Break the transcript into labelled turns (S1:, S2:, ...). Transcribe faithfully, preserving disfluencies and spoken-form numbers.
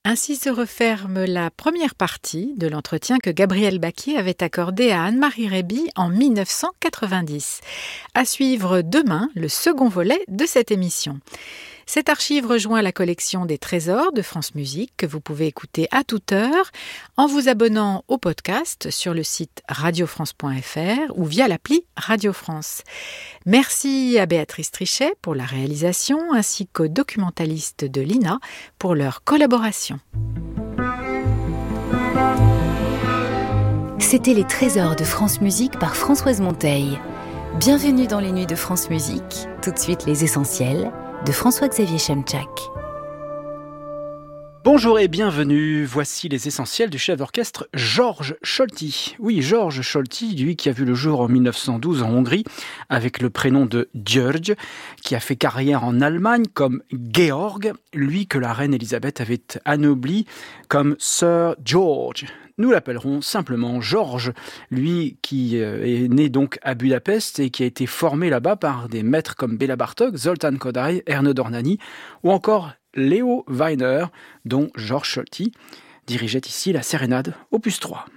S1: Ainsi se referme la première partie de l'entretien que Gabriel Baquier avait accordé à Anne-Marie Réby en dix-neuf cent quatre-vingt-dix. À suivre demain le second volet de cette émission. Cette archive rejoint la collection des trésors de France Musique que vous pouvez écouter à toute heure en vous abonnant au podcast sur le site radio france point f r ou via l'appli Radio France. Merci à Béatrice Trichet pour la réalisation ainsi qu'aux documentalistes de l'I N A pour leur collaboration.
S2: C'était les trésors de France Musique par Françoise Monteil. Bienvenue dans les nuits de France Musique. Tout de suite les essentiels de François-Xavier Chemchak.
S3: Bonjour et bienvenue, voici les essentiels du chef d'orchestre Georges Solti. Oui, Georges Solti, lui qui a vu le jour en dix-neuf cent douze en Hongrie avec le prénom de György, qui a fait carrière en Allemagne comme Georg, lui que la reine Elisabeth avait anobli comme Sir George. Nous l'appellerons simplement Georges, lui qui est né donc à Budapest et qui a été formé là-bas par des maîtres comme Béla Bartók, Zoltán Kodály, Ernő Dornányi ou encore Leo Weiner, dont Georges Solti dirigeait ici la sérénade opus trois.